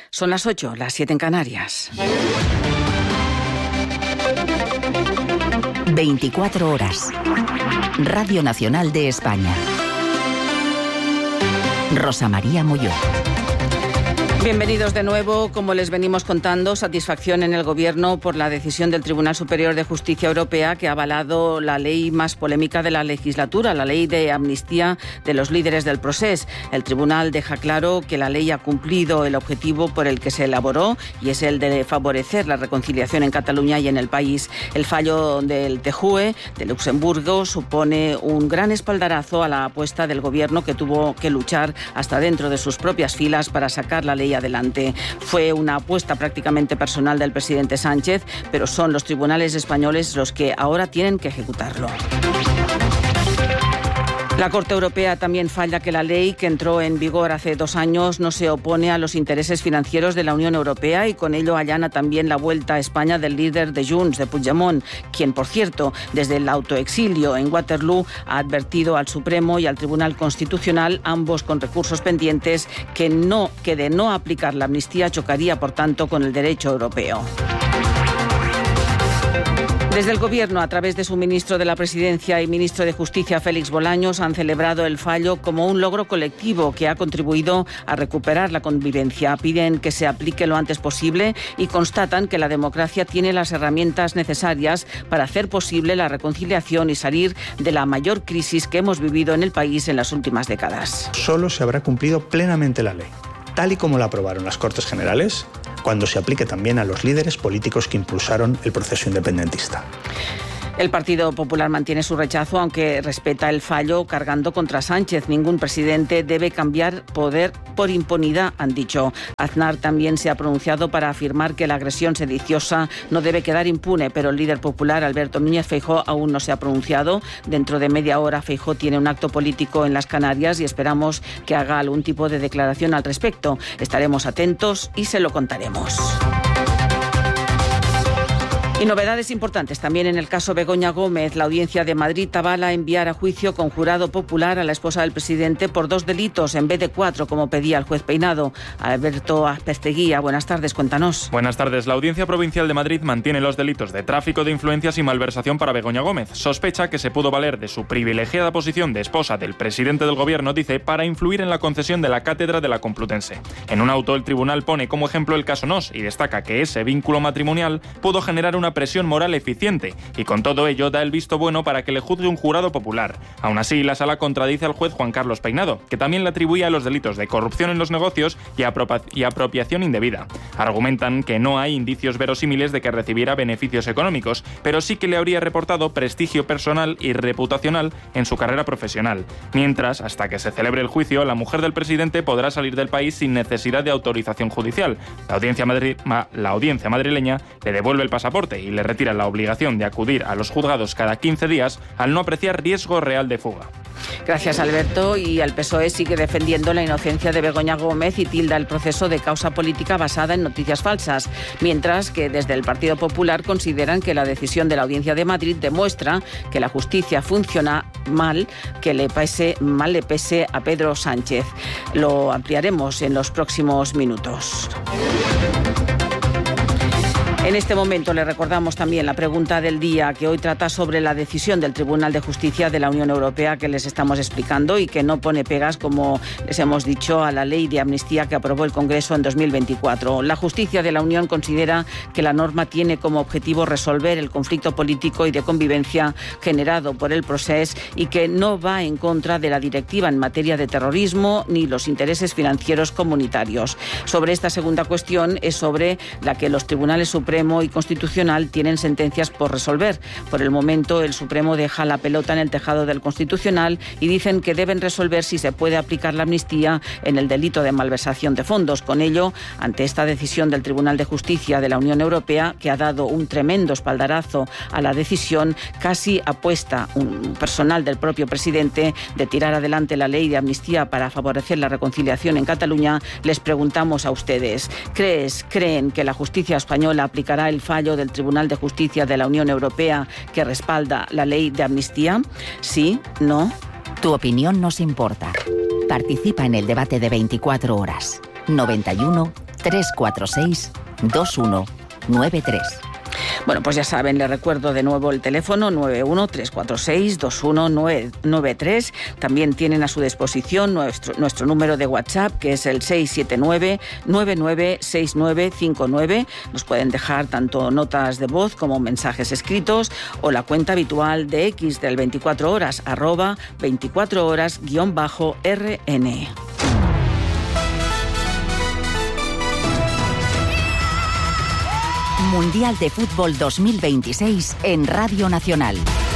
Son las 8, las 7 en Canarias. 24 horas. Radio Nacional de España. Rosa María Molló. Bienvenidos de nuevo. Como les venimos contando, satisfacción en el Gobierno por la decisión del Tribunal Superior de Justicia Europea que ha avalado la ley más polémica de la legislatura, la ley de amnistía de los líderes del procés. El Tribunal deja claro que la ley ha cumplido el objetivo por el que se elaboró y es el de favorecer la reconciliación en Cataluña y en el país. El fallo del TJUE de Luxemburgo supone un gran espaldarazo a la apuesta del Gobierno, que tuvo que luchar hasta dentro de sus propias filas para sacar la ley adelante. Fue una apuesta prácticamente personal del presidente Sánchez, pero son los tribunales españoles los que ahora tienen que ejecutarlo. La Corte Europea también falla que la ley, que entró en vigor hace 2 años, no se opone a los intereses financieros de la Unión Europea y con ello allana también la vuelta a España del líder de Junts, de Puigdemont, quien, por cierto, desde el autoexilio en Waterloo ha advertido al Supremo y al Tribunal Constitucional, ambos con recursos pendientes, que de no aplicar la amnistía chocaría, por tanto, con el derecho europeo. Desde el Gobierno, a través de su ministro de la Presidencia y ministro de Justicia, Félix Bolaños, han celebrado el fallo como un logro colectivo que ha contribuido a recuperar la convivencia. Piden que se aplique lo antes posible y constatan que la democracia tiene las herramientas necesarias para hacer posible la reconciliación y salir de la mayor crisis que hemos vivido en el país en las últimas décadas. Solo se habrá cumplido plenamente la ley, tal y como la aprobaron las Cortes Generales, cuando se aplique también a los líderes políticos que impulsaron el proceso independentista. El Partido Popular mantiene su rechazo, aunque respeta el fallo, cargando contra Sánchez. Ningún presidente debe cambiar poder por impunidad, han dicho. Aznar también se ha pronunciado para afirmar que la agresión sediciosa no debe quedar impune, pero el líder popular, Alberto Núñez Feijóo, aún no se ha pronunciado. Dentro de media hora, Feijóo tiene un acto político en las Canarias y esperamos que haga algún tipo de declaración al respecto. Estaremos atentos y se lo contaremos. Y novedades importantes también en el caso Begoña Gómez. La Audiencia de Madrid avala enviar a juicio con jurado popular a la esposa del presidente por 2 delitos en vez de 4, como pedía el juez Peinado. Alberto Azpesteguía, buenas tardes, cuéntanos. Buenas tardes. La Audiencia Provincial de Madrid mantiene los delitos de tráfico de influencias y malversación para Begoña Gómez. Sospecha que se pudo valer de su privilegiada posición de esposa del presidente del Gobierno, dice, para influir en la concesión de la cátedra de la Complutense. En un auto, el tribunal pone como ejemplo el caso Nos y destaca que ese vínculo matrimonial pudo generar una presión moral eficiente y con todo ello da el visto bueno para que le juzgue un jurado popular. Aún así, la sala contradice al juez Juan Carlos Peinado, que también le atribuye a los delitos de corrupción en los negocios y apropiación indebida. Argumentan que no hay indicios verosímiles de que recibiera beneficios económicos, pero sí que le habría reportado prestigio personal y reputacional en su carrera profesional. Mientras, hasta que se celebre el juicio, la mujer del presidente podrá salir del país sin necesidad de autorización judicial. La audiencia madrileña le devuelve el pasaporte y le retira la obligación de acudir a los juzgados cada 15 días al no apreciar riesgo real de fuga. Gracias, Alberto. Y el PSOE sigue defendiendo la inocencia de Begoña Gómez y tilda el proceso de causa política basada en noticias falsas, mientras que desde el Partido Popular consideran que la decisión de la Audiencia de Madrid demuestra que la justicia funciona mal, que le pese a Pedro Sánchez. Lo ampliaremos en los próximos minutos. En este momento le recordamos también la pregunta del día, que hoy trata sobre la decisión del Tribunal de Justicia de la Unión Europea que les estamos explicando y que no pone pegas, como les hemos dicho, a la ley de amnistía que aprobó el Congreso en 2024. La Justicia de la Unión considera que la norma tiene como objetivo resolver el conflicto político y de convivencia generado por el procés y que no va en contra de la directiva en materia de terrorismo ni los intereses financieros comunitarios. Sobre esta segunda cuestión es sobre la que los tribunales Supremo y Constitucional tienen sentencias por resolver. Por el momento, el Supremo deja la pelota en el tejado del Constitucional y dicen que deben resolver si se puede aplicar la amnistía en el delito de malversación de fondos. Con ello, ante esta decisión del Tribunal de Justicia de la Unión Europea, que ha dado un tremendo espaldarazo a la decisión, casi apuesta un personal del propio presidente de tirar adelante la ley de amnistía para favorecer la reconciliación en Cataluña, les preguntamos a ustedes, ¿creen que la justicia española aplicará el fallo del Tribunal de Justicia de la Unión Europea que respalda la ley de amnistía? ¿Sí? ¿No? Tu opinión nos importa. Participa en el debate de 24 horas. 91 346 2193. Bueno, pues ya saben, les recuerdo de nuevo el teléfono 91-346-2193. También tienen a su disposición nuestro número de WhatsApp, que es el 679-996959. Nos pueden dejar tanto notas de voz como mensajes escritos, o la cuenta habitual de X del 24 horas, @24horas_RN. Mundial de Fútbol 2026 en Radio Nacional.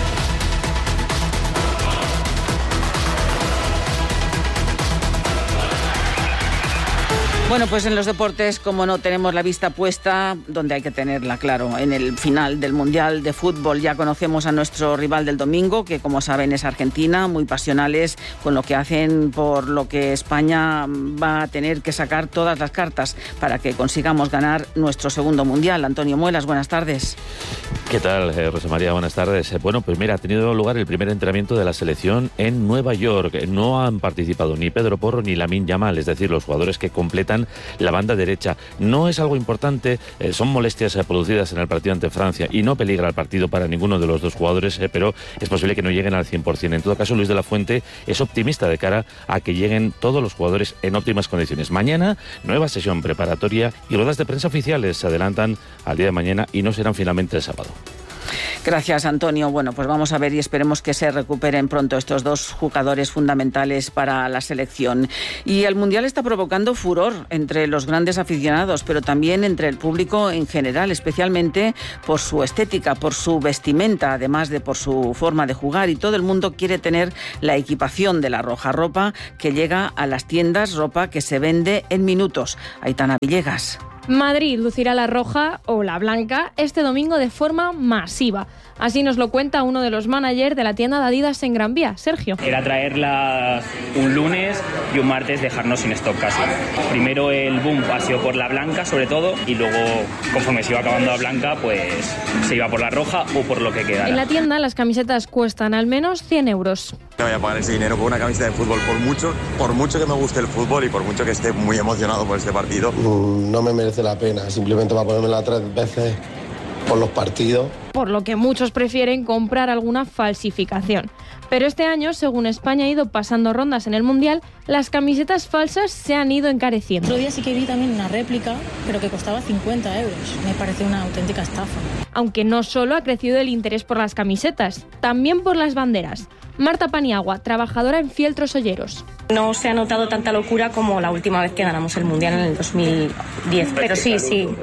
Bueno, pues en los deportes, como no tenemos la vista puesta, donde hay que tenerla, claro, en el final del Mundial de Fútbol. Ya conocemos a nuestro rival del domingo, que como saben es Argentina, muy pasionales con lo que hacen, por lo que España va a tener que sacar todas las cartas para que consigamos ganar nuestro segundo Mundial. Antonio Muelas, buenas tardes. ¿Qué tal, Rosa María? Buenas tardes. Bueno, pues mira, ha tenido lugar el primer entrenamiento de la selección en Nueva York. No han participado ni Pedro Porro ni Lamine Yamal, es decir, los jugadores que completan la banda derecha. No es algo importante, son molestias producidas en el partido ante Francia y no peligra el partido para ninguno de los dos jugadores, pero es posible que no lleguen al 100%. En todo caso, Luis de la Fuente es optimista de cara a que lleguen todos los jugadores en óptimas condiciones. Mañana, nueva sesión preparatoria y ruedas de prensa oficiales se adelantan al día de mañana y no serán finalmente el sábado. Gracias, Antonio. Bueno, pues vamos a ver y esperemos que se recuperen pronto estos dos jugadores fundamentales para la selección. Y el Mundial está provocando furor entre los grandes aficionados, pero también entre el público en general, especialmente por su estética, por su vestimenta, además de por su forma de jugar. Y todo el mundo quiere tener la equipación de la Roja, ropa que llega a las tiendas, ropa que se vende en minutos. Aitana Villegas. Madrid lucirá la roja o la blanca este domingo de forma masiva. Así nos lo cuenta uno de los managers de la tienda de Adidas en Gran Vía, Sergio. Era traerla un lunes y un martes dejarnos sin stock casi. Primero el boom ha sido por la blanca sobre todo, y luego conforme se iba acabando la blanca pues se iba por la roja o por lo que quedara. En la tienda las camisetas cuestan al menos 100 euros. No voy a pagar ese dinero por una camiseta de fútbol, por mucho que me guste el fútbol y por mucho que esté muy emocionado por este partido. No me merece la pena, simplemente para ponérmela 3 veces por los partidos. Por lo que muchos prefieren comprar alguna falsificación. Pero este año, según España ha ido pasando rondas en el Mundial, las camisetas falsas se han ido encareciendo. Otro día sí que vi también una réplica, pero que costaba 50 euros. Me parece una auténtica estafa. Aunque no solo ha crecido el interés por las camisetas, también por las banderas. Marta Paniagua, trabajadora en Fieltros Olleros. No se ha notado tanta locura como la última vez que ganamos el Mundial en el 2010, pero sí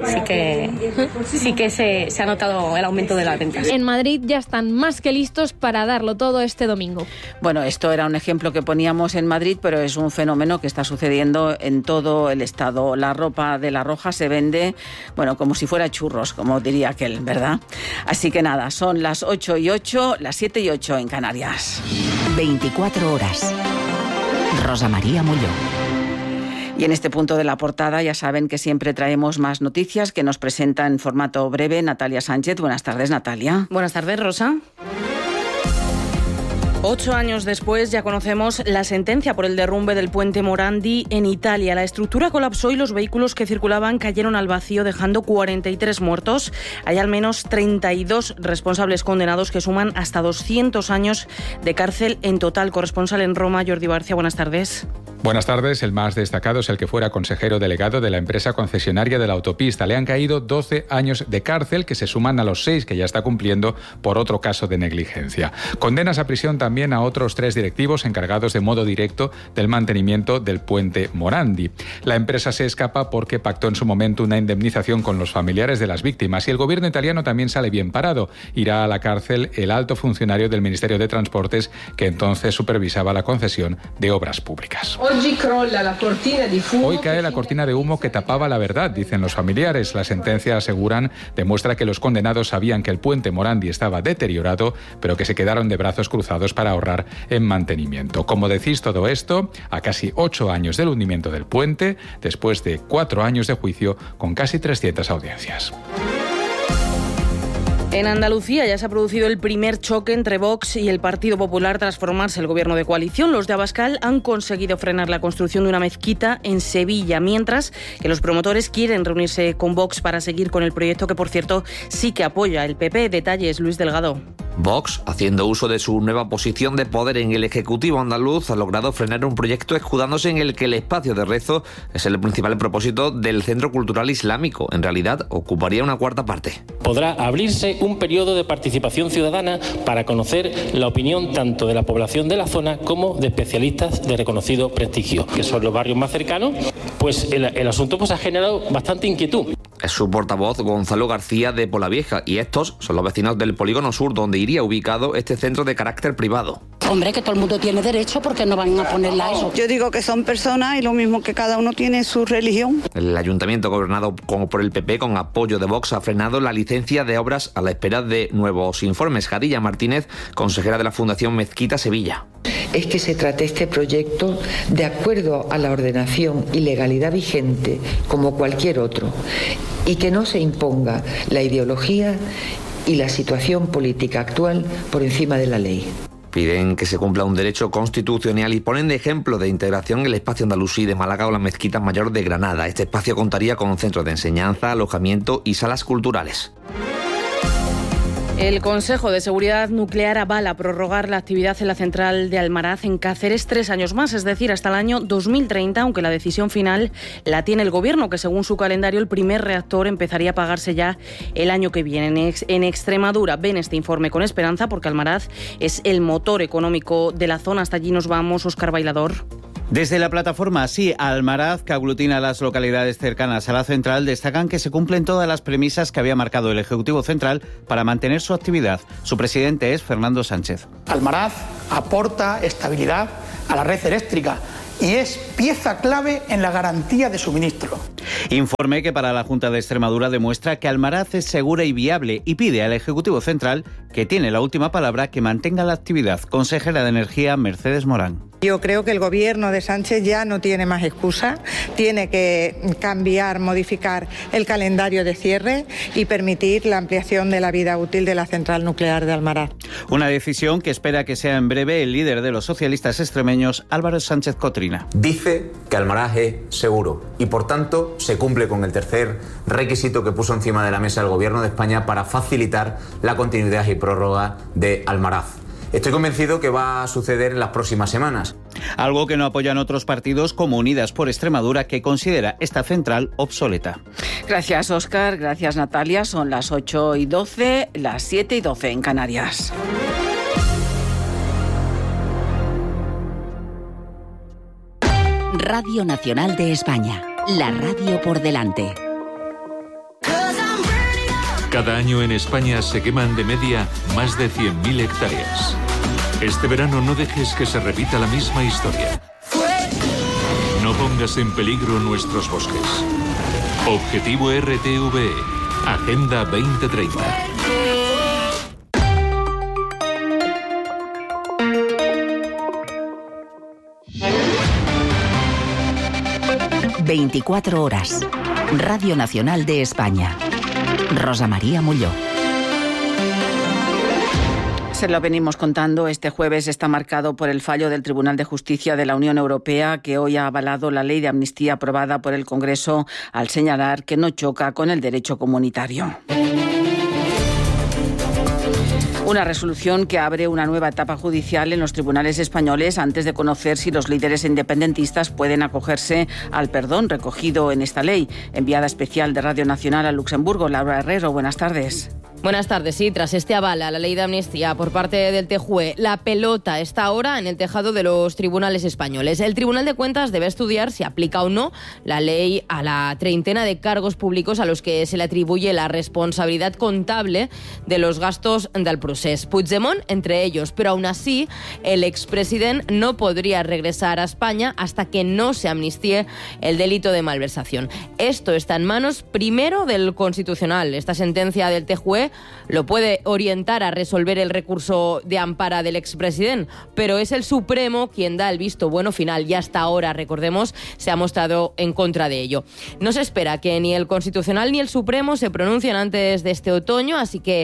que se ha notado el aumento de las ventas. En Madrid ya están más que listos para darlo todo este domingo. Bueno, esto era un ejemplo que poníamos en Madrid, pero es un fenómeno que está sucediendo en todo el estado. La ropa de la Roja se vende, bueno, como si fuera churros, como diría aquel, ¿verdad? Así que nada, son las 8:08, las 7:08 en Canarias. 24 horas. Rosa María Molló. Y en este punto de la portada ya saben que siempre traemos más noticias que nos presenta en formato breve Natalia Sánchez. Buenas tardes, Natalia. Buenas tardes, Rosa. 8 años después ya conocemos la sentencia por el derrumbe del puente Morandi en Italia. La estructura colapsó y los vehículos que circulaban cayeron al vacío, dejando 43 muertos. Hay al menos 32 responsables condenados que suman hasta 200 años de cárcel en total. Corresponsal en Roma, Jordi Barcia, buenas tardes. Buenas tardes. El más destacado es el que fuera consejero delegado de la empresa concesionaria de la autopista. Le han caído 12 años de cárcel, que se suman a los 6 que ya está cumpliendo por otro caso de negligencia. Condenas a prisión también a otros 3 directivos encargados de modo directo del mantenimiento del puente Morandi. La empresa se escapa porque pactó en su momento una indemnización con los familiares de las víctimas, y el gobierno italiano también sale bien parado. Irá a la cárcel el alto funcionario del Ministerio de Transportes que entonces supervisaba la concesión de obras públicas. Hoy cae la cortina de humo que tapaba la verdad, dicen los familiares. La sentencia, aseguran, demuestra que los condenados sabían que el puente Morandi estaba deteriorado, pero que se quedaron de brazos cruzados para ahorrar en mantenimiento. ¿Cómo decís todo esto? A casi 8 años del hundimiento del puente, después de 4 años de juicio con casi 300 audiencias. En Andalucía ya se ha producido el primer choque entre Vox y el Partido Popular tras formarse el gobierno de coalición. Los de Abascal han conseguido frenar la construcción de una mezquita en Sevilla, mientras que los promotores quieren reunirse con Vox para seguir con el proyecto que, por cierto, sí que apoya el PP. Detalles, Luis Delgado. Vox, haciendo uso de su nueva posición de poder en el Ejecutivo andaluz, ha logrado frenar un proyecto escudándose en el que el espacio de rezo es el principal propósito del Centro Cultural Islámico. En realidad, ocuparía una cuarta parte. Podrá abrirse un periodo de participación ciudadana para conocer la opinión tanto de la población de la zona como de especialistas de reconocido prestigio, que son los barrios más cercanos. Pues el asunto ha generado bastante inquietud. Es su portavoz Gonzalo García de Polavieja y estos son los vecinos del Polígono Sur, donde iría ubicado este centro de carácter privado. Hombre, que todo el mundo tiene derecho, porque no van a ponerla a eso. Yo digo que son personas y lo mismo que cada uno tiene su religión. El ayuntamiento gobernado por el PP con apoyo de Vox ha frenado la licencia de obras a la espera de nuevos informes. Jadilla Martínez, consejera de la Fundación Mezquita Sevilla. Es que se trate este proyecto de acuerdo a la ordenación y legalidad vigente como cualquier otro y que no se imponga la ideología y la situación política actual por encima de la ley. Piden que se cumpla un derecho constitucional y ponen de ejemplo de integración el espacio andalusí de Málaga o la Mezquita Mayor de Granada. Este espacio contaría con un centro de enseñanza, alojamiento y salas culturales. El Consejo de Seguridad Nuclear avala prorrogar la actividad en la central de Almaraz en Cáceres 3 años más, es decir, hasta el año 2030, aunque la decisión final la tiene el Gobierno, que según su calendario el primer reactor empezaría a apagarse ya el año que viene. En Extremadura ven este informe con esperanza porque Almaraz es el motor económico de la zona. Hasta allí nos vamos, Óscar Bailador. Desde la plataforma Sí Almaraz, que aglutina las localidades cercanas a la central, destacan que se cumplen todas las premisas que había marcado el Ejecutivo Central para mantener su actividad. Su presidente es Fernando Sánchez. Almaraz aporta estabilidad a la red eléctrica y es pieza clave en la garantía de suministro. Informe que para la Junta de Extremadura demuestra que Almaraz es segura y viable y pide al Ejecutivo Central, que tiene la última palabra, que mantenga la actividad. Consejera de Energía, Mercedes Morán. Yo creo que el gobierno de Sánchez ya no tiene más excusa, tiene que cambiar, modificar el calendario de cierre y permitir la ampliación de la vida útil de la central nuclear de Almaraz. Una decisión que espera que sea en breve el líder de los socialistas extremeños, Álvaro Sánchez Cotrina. Dice que Almaraz es seguro y, por tanto, se cumple con el tercer requisito que puso encima de la mesa el Gobierno de España para facilitar la continuidad y prórroga de Almaraz. Estoy convencido que va a suceder en las próximas semanas. Algo que no apoyan otros partidos como Unidas por Extremadura, que considera esta central obsoleta. Gracias, Óscar. Gracias, Natalia. Son las 8:12, las 7:12 en Canarias. Radio Nacional de España. La radio por delante. Cada año en España se queman de media más de 100.000 hectáreas. Este verano no dejes que se repita la misma historia. No pongas en peligro nuestros bosques. Objetivo RTVE. Agenda 2030. ...24 horas. Radio Nacional de España. Rosa María Mulló. Se lo venimos contando, este jueves está marcado por el fallo del Tribunal de Justicia de la Unión Europea, que hoy ha avalado la ley de amnistía aprobada por el Congreso al señalar que no choca con el derecho comunitario. Una resolución que abre una nueva etapa judicial en los tribunales españoles antes de conocer si los líderes independentistas pueden acogerse al perdón recogido en esta ley. Enviada especial de Radio Nacional a Luxemburgo, Laura Herrero, buenas tardes. Buenas tardes. Sí, tras este aval a la ley de amnistía por parte del TJUE, la pelota está ahora en el tejado de los tribunales españoles. El Tribunal de Cuentas debe estudiar si aplica o no la ley a la treintena de cargos públicos a los que se le atribuye la responsabilidad contable de los gastos del procés. Puigdemont, entre ellos, pero aún así el expresidente no podría regresar a España hasta que no se amnistíe el delito de malversación. Esto está en manos primero del Constitucional. Esta sentencia del TJUE lo puede orientar a resolver el recurso de ampara del expresidente, pero es el Supremo quien da el visto bueno final y hasta ahora, recordemos, se ha mostrado en contra de ello. No se espera que ni el Constitucional ni el Supremo se pronuncien antes de este otoño, así que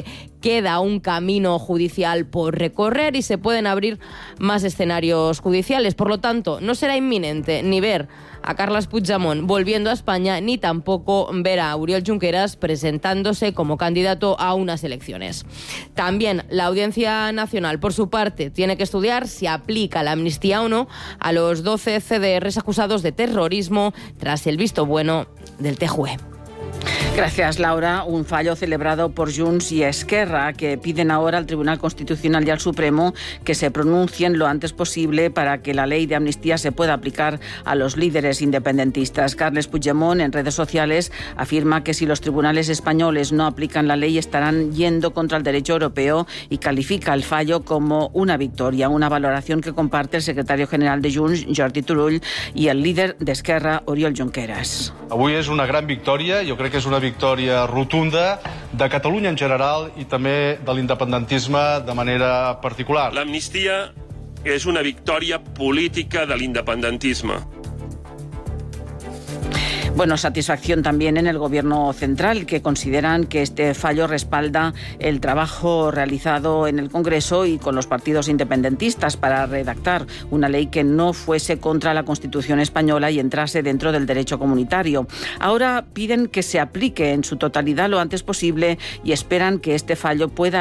queda un camino judicial por recorrer y se pueden abrir más escenarios judiciales. Por lo tanto, no será inminente ni ver a Carles Puigdemont volviendo a España, ni tampoco ver a Oriol Junqueras presentándose como candidato a unas elecciones. También la Audiencia Nacional, por su parte, tiene que estudiar si aplica la amnistía o no a los 12 CDRs acusados de terrorismo tras el visto bueno del TJUE. Gracias, Laura. Un fallo celebrado por Junts y Esquerra, que piden ahora al Tribunal Constitucional y al Supremo que se pronuncien lo antes posible para que la ley de amnistía se pueda aplicar a los líderes independentistas. Carles Puigdemont, en redes sociales, afirma que si los tribunales españoles no aplican la ley estarán yendo contra el derecho europeo y califica el fallo como una victoria, una valoración que comparte el secretario general de Junts, Jordi Turull, y el líder de Esquerra, Oriol Junqueras. Avui és una gran victòria, jo crec que és una victòria rotunda de Catalunya en general i també de l'independentisme de manera particular. L'amnistia és una victòria política de l'independentisme. Bueno, satisfacción también en el Gobierno central, que consideran que este fallo respalda el trabajo realizado en el Congreso y con los partidos independentistas para redactar una ley que no fuese contra la Constitución española y entrase dentro del derecho comunitario. Ahora piden que se aplique en su totalidad lo antes posible y esperan que este fallo pueda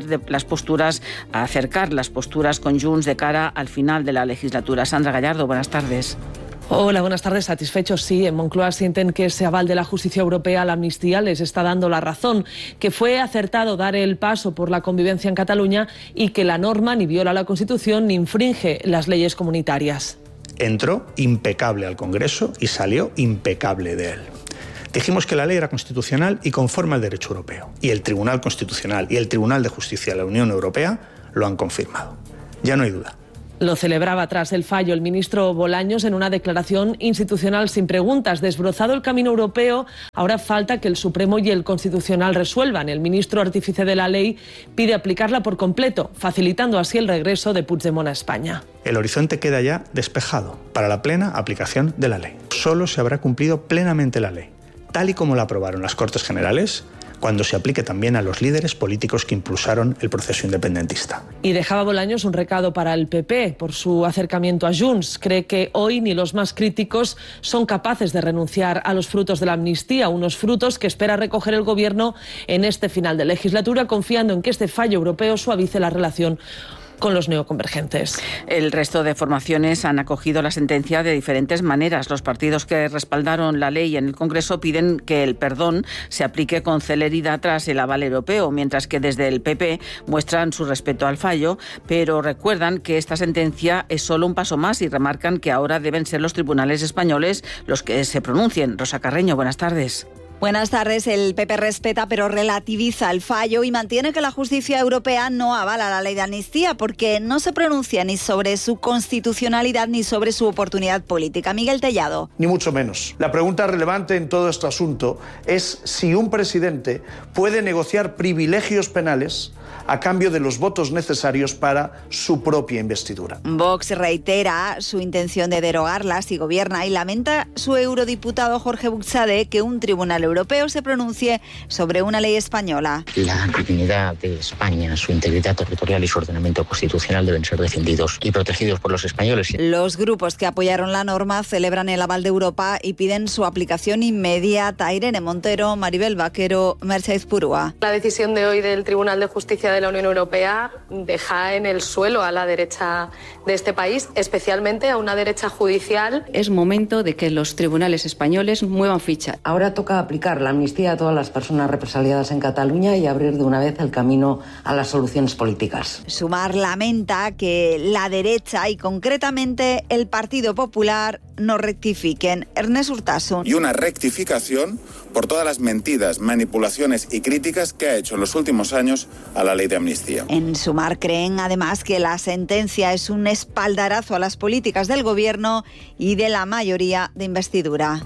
acercar las posturas con Junts de cara al final de la legislatura. Sandra Gallardo, buenas tardes. Hola, buenas tardes. Satisfechos, sí. En Moncloa sienten que ese aval de la justicia europea a la amnistía les está dando la razón, que fue acertado dar el paso por la convivencia en Cataluña y que la norma ni viola la Constitución ni infringe las leyes comunitarias. Entró impecable al Congreso y salió impecable de él. Dijimos que la ley era constitucional y conforme al derecho europeo. Y el Tribunal Constitucional y el Tribunal de Justicia de la Unión Europea lo han confirmado. Ya no hay duda. Lo celebraba tras el fallo el ministro Bolaños en una declaración institucional sin preguntas. Desbrozado el camino europeo, ahora falta que el Supremo y el Constitucional resuelvan. El ministro artífice de la ley pide aplicarla por completo, facilitando así el regreso de Puigdemont a España. El horizonte queda ya despejado para la plena aplicación de la ley. Solo se habrá cumplido plenamente la ley, tal y como la aprobaron las Cortes Generales, cuando se aplique también a los líderes políticos que impulsaron el proceso independentista. Y dejaba Bolaños un recado para el PP por su acercamiento a Junts. Cree que hoy ni los más críticos son capaces de renunciar a los frutos de la amnistía, unos frutos que espera recoger el Gobierno en este final de legislatura, confiando en que este fallo europeo suavice la relación con los neoconvergentes. El resto de formaciones han acogido la sentencia de diferentes maneras. Los partidos que respaldaron la ley en el Congreso piden que el perdón se aplique con celeridad tras el aval europeo, mientras que desde el PP muestran su respeto al fallo, pero recuerdan que esta sentencia es solo un paso más y remarcan que ahora deben ser los tribunales españoles los que se pronuncien. Rosa Carreño, buenas tardes. Buenas tardes. El PP respeta pero relativiza el fallo y mantiene que la justicia europea no avala la ley de amnistía porque no se pronuncia ni sobre su constitucionalidad ni sobre su oportunidad política. Miguel Tellado. Ni mucho menos. La pregunta relevante en todo este asunto es si un presidente puede negociar privilegios penales a cambio de los votos necesarios para su propia investidura. Vox reitera su intención de derogarla si gobierna y lamenta su eurodiputado Jorge Buxade que un tribunal europeo se pronuncie sobre una ley española. La dignidad de España, su integridad territorial y su ordenamiento constitucional deben ser defendidos y protegidos por los españoles. Los grupos que apoyaron la norma celebran el aval de Europa y piden su aplicación inmediata. Irene Montero, Maribel Vaquero, Mercedes Purúa. La decisión de hoy del Tribunal de Justicia de la Unión Europea deja en el suelo a la derecha de este país, especialmente a una derecha judicial. Es momento de que los tribunales españoles muevan ficha. Ahora toca aplicar la amnistía a todas las personas represaliadas en Cataluña y abrir de una vez el camino a las soluciones políticas. Sumar lamenta que la derecha y concretamente el Partido Popular no rectifiquen. Ernest Urtasun. Y una rectificación por todas las mentiras, manipulaciones y críticas que ha hecho en los últimos años a la ley de amnistía. En Sumar creen además que la sentencia es un espaldarazo a las políticas del Gobierno y de la mayoría de investidura.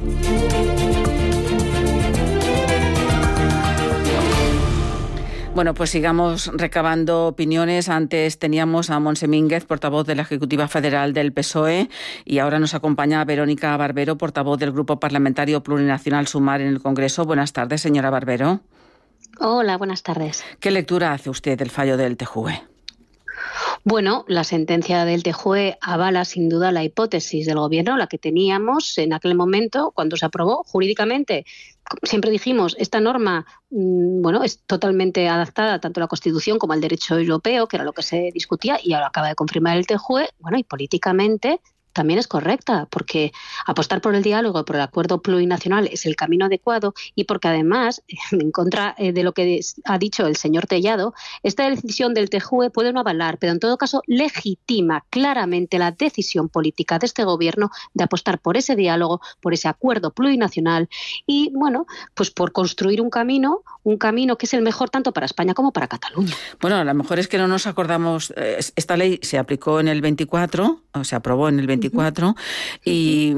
Bueno, pues sigamos recabando opiniones. Antes teníamos a Montse Mínguez, portavoz de la Ejecutiva Federal del PSOE, y ahora nos acompaña Verónica Barbero, portavoz del Grupo Parlamentario Plurinacional Sumar en el Congreso. Buenas tardes, señora Barbero. Hola, buenas tardes. ¿Qué lectura hace usted del fallo del TJUE? Bueno, la sentencia del TJUE avala sin duda la hipótesis del Gobierno, la que teníamos en aquel momento cuando se aprobó jurídicamente. Siempre dijimos, esta norma es totalmente adaptada tanto a la Constitución como al derecho europeo, que era lo que se discutía, y ahora acaba de confirmar el TJUE, y políticamente también es correcta, porque apostar por el diálogo, por el acuerdo plurinacional es el camino adecuado, y porque además, en contra de lo que ha dicho el señor Tellado, esta decisión del TJUE puede no avalar, pero en todo caso legitima claramente la decisión política de este gobierno de apostar por ese diálogo, por ese acuerdo plurinacional y, pues por construir un camino que es el mejor tanto para España como para Cataluña. Bueno, a lo mejor es que no nos acordamos, esta ley se aplicó en el 24, o se aprobó en el 24, y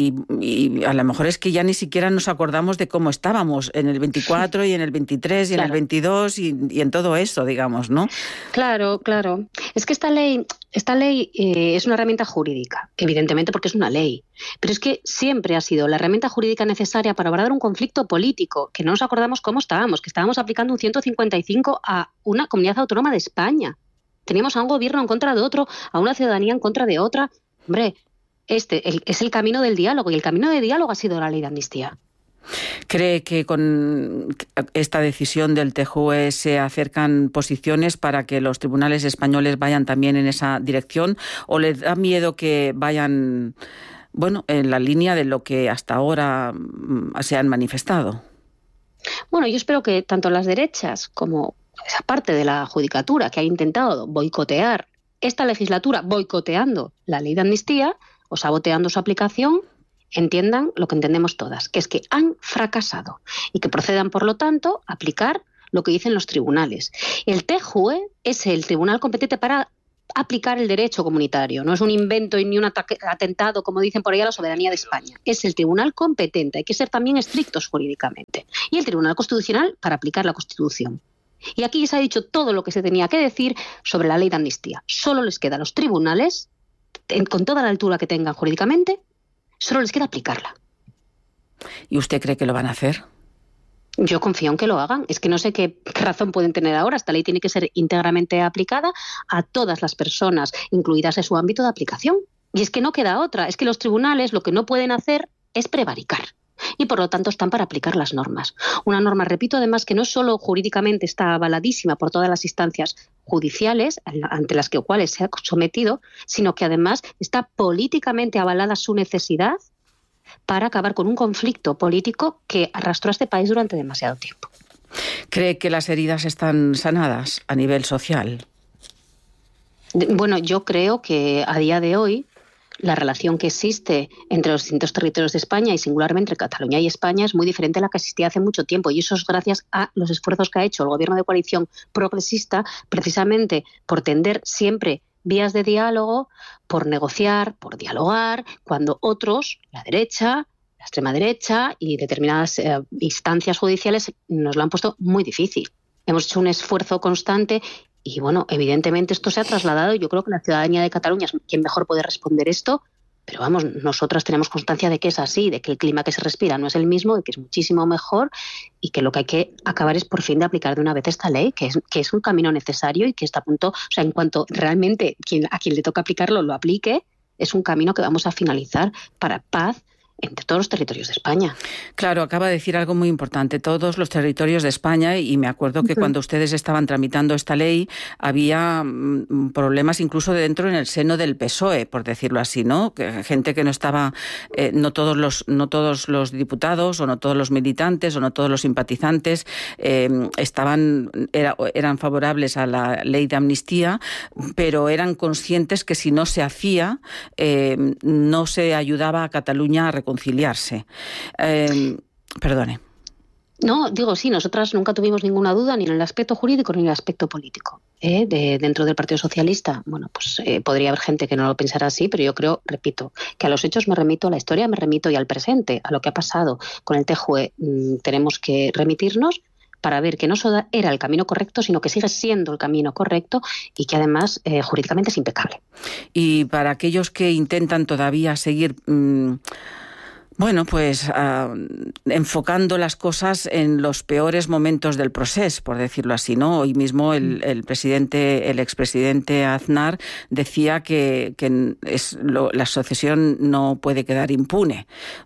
a lo mejor es que ya ni siquiera nos acordamos de cómo estábamos en el 24 y en el 23 y en el 22 y en todo eso, digamos, ¿no? Claro. Es que esta ley es una herramienta jurídica, evidentemente porque es una ley, pero es que siempre ha sido la herramienta jurídica necesaria para abordar un conflicto político, que no nos acordamos cómo estábamos, que estábamos aplicando un 155 a una comunidad autónoma de España. Teníamos a un gobierno en contra de otro, a una ciudadanía en contra de otra. Hombre, es el camino del diálogo, y el camino de diálogo ha sido la ley de amnistía. ¿Cree que con esta decisión del TJUE se acercan posiciones para que los tribunales españoles vayan también en esa dirección, o le da miedo que vayan en la línea de lo que hasta ahora se han manifestado? Bueno, yo espero que tanto las derechas como esa parte de la judicatura que ha intentado boicotear esta legislatura, boicoteando la ley de amnistía o saboteando su aplicación, entiendan lo que entendemos todas, que es que han fracasado y que procedan, por lo tanto, a aplicar lo que dicen los tribunales. El TJUE es el tribunal competente para aplicar el derecho comunitario, no es un invento y ni un atentado, como dicen por ahí, a la soberanía de España. Es el tribunal competente, hay que ser también estrictos jurídicamente. Y el Tribunal Constitucional para aplicar la Constitución. Y aquí se ha dicho todo lo que se tenía que decir sobre la ley de amnistía. Solo les queda a los tribunales, con toda la altura que tengan jurídicamente, solo les queda aplicarla. ¿Y usted cree que lo van a hacer? Yo confío en que lo hagan. Es que no sé qué razón pueden tener ahora. Esta ley tiene que ser íntegramente aplicada a todas las personas, incluidas en su ámbito de aplicación. Y es que no queda otra. Es que los tribunales lo que no pueden hacer es prevaricar. Y por lo tanto están para aplicar las normas. Una norma, repito, además, que no solo jurídicamente está avaladísima por todas las instancias judiciales ante las cuales se ha sometido, sino que además está políticamente avalada su necesidad para acabar con un conflicto político que arrastró a este país durante demasiado tiempo. ¿Cree que las heridas están sanadas a nivel social? Bueno, yo creo que a día de hoy la relación que existe entre los distintos territorios de España y singularmente entre Cataluña y España es muy diferente a la que existía hace mucho tiempo, y eso es gracias a los esfuerzos que ha hecho el gobierno de coalición progresista precisamente por tender siempre vías de diálogo, por negociar, por dialogar, cuando otros, la derecha, la extrema derecha y determinadas instancias judiciales nos lo han puesto muy difícil. Hemos hecho un esfuerzo constante y, evidentemente esto se ha trasladado. Yo creo que la ciudadanía de Cataluña es quien mejor puede responder esto, pero nosotras tenemos constancia de que es así, de que el clima que se respira no es el mismo, de que es muchísimo mejor y que lo que hay que acabar es por fin de aplicar de una vez esta ley, que es un camino necesario y que está a punto, en cuanto realmente a quien le toca aplicarlo lo aplique, es un camino que vamos a finalizar para paz entre todos los territorios de España. Claro, acaba de decir algo muy importante, todos los territorios de España, y me acuerdo que cuando ustedes estaban tramitando esta ley había problemas incluso dentro en el seno del PSOE, por decirlo así, ¿no? Gente que no estaba, no todos los diputados o no todos los militantes o no todos los simpatizantes eran favorables a la ley de amnistía, pero eran conscientes que si no se hacía no se ayudaba a Cataluña a reconciliarse. Perdone. No, digo, sí, nosotras nunca tuvimos ninguna duda ni en el aspecto jurídico ni en el aspecto político. Dentro del Partido Socialista, podría haber gente que no lo pensara así, pero yo creo, repito, que a los hechos me remito, a la historia me remito y al presente, a lo que ha pasado con el TJUE. Tenemos que remitirnos para ver que no solo era el camino correcto, sino que sigue siendo el camino correcto y que además jurídicamente es impecable. Y para aquellos que intentan todavía seguir Bueno, pues enfocando las cosas en los peores momentos del proceso, por decirlo así, ¿no? Hoy mismo el expresidente Aznar decía que la asociación no puede quedar impune,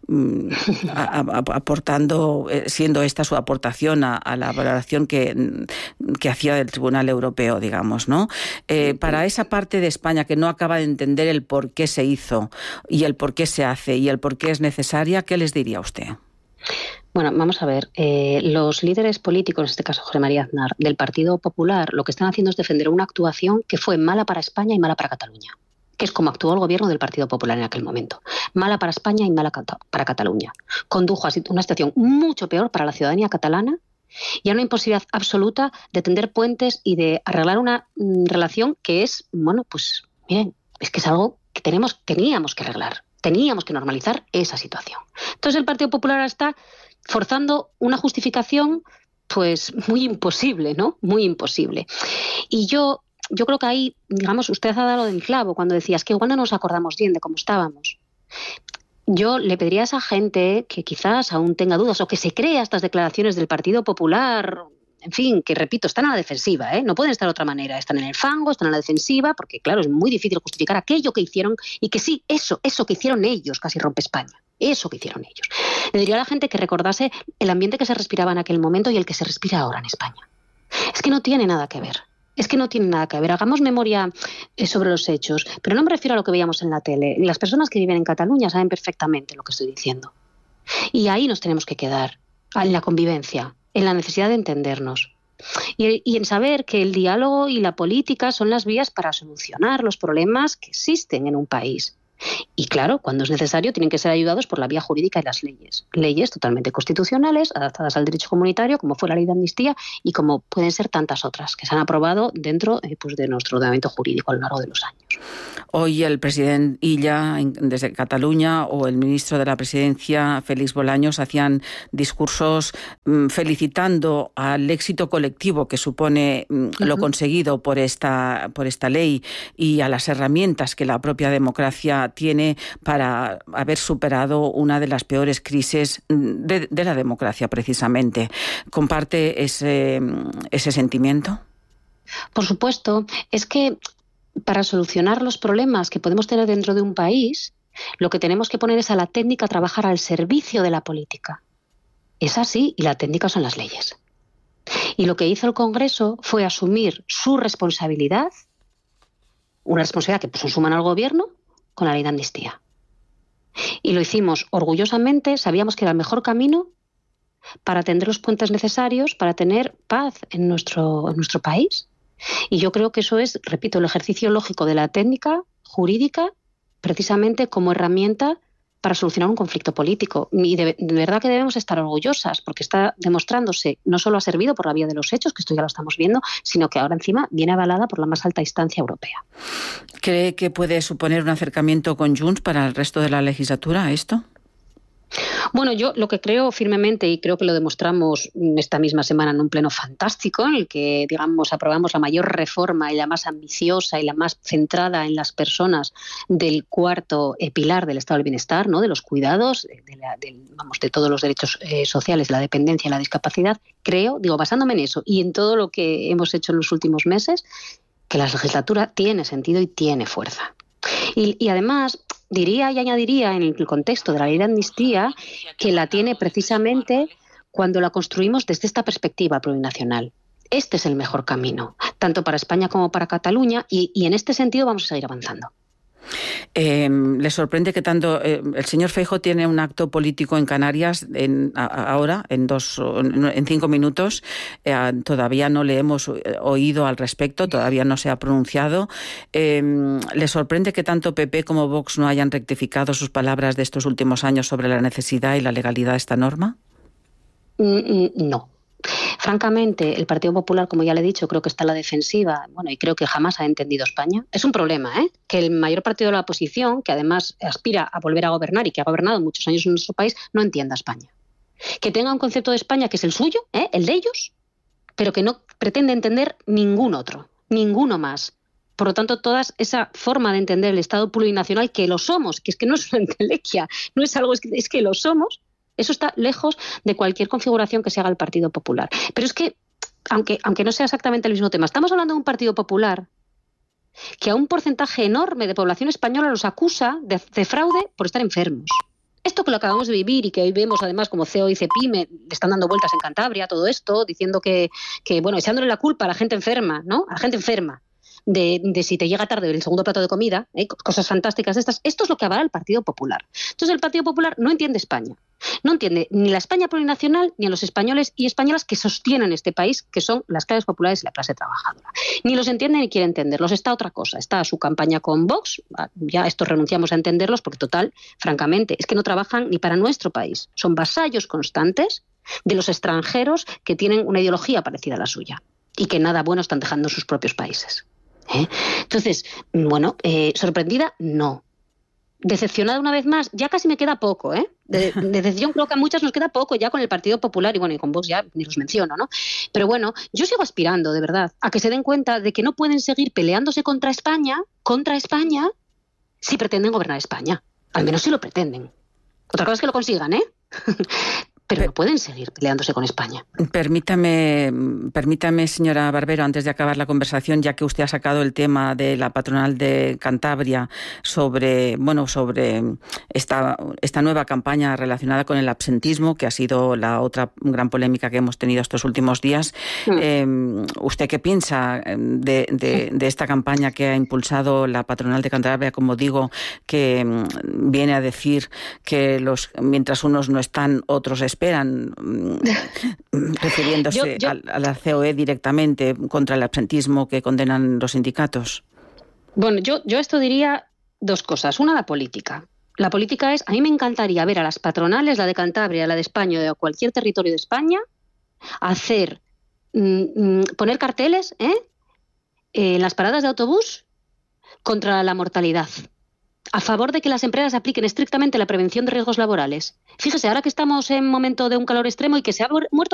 aportando, siendo esta su aportación a la valoración que hacía del Tribunal Europeo, digamos, ¿no? Para esa parte de España que no acaba de entender el por qué se hizo y el por qué se hace y el por qué es necesaria, ¿qué les diría usted? Bueno, vamos a ver. Los líderes políticos, en este caso José María Aznar, del Partido Popular, lo que están haciendo es defender una actuación que fue mala para España y mala para Cataluña, que es como actuó el gobierno del Partido Popular en aquel momento. Mala para España y mala para Cataluña. Condujo a una situación mucho peor para la ciudadanía catalana y a una imposibilidad absoluta de tender puentes y de arreglar una relación que es, bueno, pues miren, es que es algo que teníamos que arreglar. Teníamos que normalizar esa situación. Entonces el Partido Popular está forzando una justificación pues muy imposible, ¿no? Muy imposible. Y yo creo que ahí, digamos, usted ha dado en clavo cuando decías que igual no nos acordamos bien de cómo estábamos. Yo le pediría a esa gente que quizás aún tenga dudas o que se crea estas declaraciones del Partido Popular, en fin, que repito, están a la defensiva, ¿eh? No pueden estar de otra manera. Están en el fango, están a la defensiva, porque claro, es muy difícil justificar aquello que hicieron y que sí, eso que hicieron ellos casi rompe España. Eso que hicieron ellos. Le diría a la gente que recordase el ambiente que se respiraba en aquel momento y el que se respira ahora en España. Es que no tiene nada que ver. Hagamos memoria sobre los hechos, pero no me refiero a lo que veíamos en la tele. Las personas que viven en Cataluña saben perfectamente lo que estoy diciendo. Y ahí nos tenemos que quedar, en la convivencia, en la necesidad de entendernos y en saber que el diálogo y la política son las vías para solucionar los problemas que existen en un país. Y claro, cuando es necesario tienen que ser ayudados por la vía jurídica y las leyes. Leyes totalmente constitucionales, adaptadas al derecho comunitario, como fue la ley de amnistía y como pueden ser tantas otras que se han aprobado dentro pues de nuestro ordenamiento jurídico a lo largo de los años. Hoy el presidente Illa, desde Cataluña, o el ministro de la Presidencia, Félix Bolaños, hacían discursos felicitando al éxito colectivo que supone lo conseguido por esta ley y a las herramientas que la propia democracia tiene para haber superado una de las peores crisis de la democracia, precisamente. ¿Comparte ese sentimiento? Por supuesto. Es que para solucionar los problemas que podemos tener dentro de un país, lo que tenemos que poner es a la técnica a trabajar al servicio de la política. Es así, y la técnica son las leyes. Y lo que hizo el Congreso fue asumir su responsabilidad, una responsabilidad que puso en su mano al Gobierno, con la ley de amnistía. Y lo hicimos orgullosamente, sabíamos que era el mejor camino para tender los puentes necesarios para tener paz en nuestro país. Y yo creo que eso es, repito, el ejercicio lógico de la técnica jurídica, precisamente como herramienta para solucionar un conflicto político. Y de verdad que debemos estar orgullosas, porque está demostrándose, no solo ha servido por la vía de los hechos, que esto ya lo estamos viendo, sino que ahora encima viene avalada por la más alta instancia europea. ¿Cree que puede suponer un acercamiento con Junts para el resto de la legislatura a esto? Bueno, yo lo que creo firmemente, y creo que lo demostramos esta misma semana en un pleno fantástico, en el que, digamos, aprobamos la mayor reforma y la más ambiciosa y la más centrada en las personas del cuarto pilar del estado del bienestar, ¿no? De los cuidados, de todos los derechos sociales, de la dependencia y la discapacidad. Creo, basándome en eso y en todo lo que hemos hecho en los últimos meses, que la legislatura tiene sentido y tiene fuerza. Y además diría y añadiría en el contexto de la ley de amnistía que la tiene precisamente cuando la construimos desde esta perspectiva plurinacional. Este es el mejor camino, tanto para España como para Cataluña, y en este sentido vamos a seguir avanzando. ¿Le sorprende que tanto el señor Feijóo tiene un acto político en Canarias ahora, en 5 minutos? Todavía no le hemos oído al respecto, todavía no se ha pronunciado. ¿Le sorprende que tanto PP como Vox no hayan rectificado sus palabras de estos últimos años sobre la necesidad y la legalidad de esta norma? No. Francamente, el Partido Popular, como ya le he dicho, creo que está a la defensiva, y creo que jamás ha entendido España. Es un problema, que el mayor partido de la oposición, que además aspira a volver a gobernar y que ha gobernado muchos años en nuestro país, no entienda España. Que tenga un concepto de España que es el suyo, el de ellos, pero que no pretende entender ningún otro, ninguno más. Por lo tanto, toda esa forma de entender el Estado plurinacional, que lo somos, que es que no es una entelequia, no es algo, es que lo somos, eso está lejos de cualquier configuración que se haga el Partido Popular. Pero es que, aunque no sea exactamente el mismo tema, estamos hablando de un Partido Popular que a un porcentaje enorme de población española los acusa de fraude por estar enfermos. Esto que lo acabamos de vivir y que hoy vemos además como CEO y CEPIME le están dando vueltas en Cantabria, todo esto, diciendo que bueno, echándole la culpa a la gente enferma, ¿no? A la gente enferma. De si te llega tarde el segundo plato de comida, cosas fantásticas de estas. Esto es lo que avala el Partido Popular. Entonces el Partido Popular no entiende España. No entiende ni la España plurinacional ni a los españoles y españolas que sostienen este país, que son las clases populares y la clase trabajadora. Ni los entiende ni quiere entenderlos. Está otra cosa. Está su campaña con Vox. Ya estos renunciamos a entenderlos porque, total, francamente, es que no trabajan ni para nuestro país. Son vasallos constantes de los extranjeros que tienen una ideología parecida a la suya y que nada bueno están dejando en sus propios países. Entonces, bueno, sorprendida, no. Decepcionada una vez más, ya casi me queda poco, de decepción creo que a muchas nos queda poco ya con el Partido Popular y bueno, y con Vox ya ni los menciono, ¿no? Pero bueno, yo sigo aspirando, de verdad, a que se den cuenta de que no pueden seguir peleándose contra España, si pretenden gobernar España. Al menos si lo pretenden. Otra cosa es que lo consigan, pero no pueden seguir peleándose con España. Permítame, señora Barbero, antes de acabar la conversación, ya que usted ha sacado el tema de la patronal de Cantabria sobre esta nueva campaña relacionada con el absentismo, que ha sido la otra gran polémica que hemos tenido estos últimos días. ¿Usted qué piensa de esta campaña que ha impulsado la patronal de Cantabria, como digo, que viene a decir que mientras unos no están, otros esperan, refiriéndose a la COE directamente contra el absentismo que condenan los sindicatos? Bueno, yo esto diría dos cosas. Una, la política. La política es, a mí me encantaría ver a las patronales, la de Cantabria, la de España o de cualquier territorio de España, poner carteles en las paradas de autobús contra la mortalidad, a favor de que las empresas apliquen estrictamente la prevención de riesgos laborales. Fíjese, ahora que estamos en momento de un calor extremo y que se ha muerto